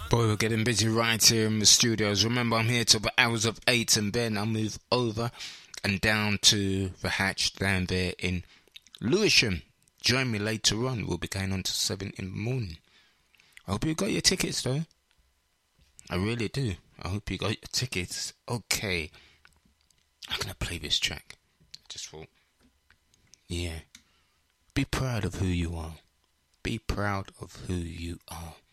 Boy, we're getting busy right here in the studios. Remember, I'm here till the hours of 8, and then I'll move over and down to the hatch down there in Lewisham. Join me later on. We'll be going on to 7 in the morning. I hope you got your tickets, though. I really do. I hope you got your tickets. Okay. I'm going to play this track. Just thought, yeah. Be proud of who you are. Be proud of who you are.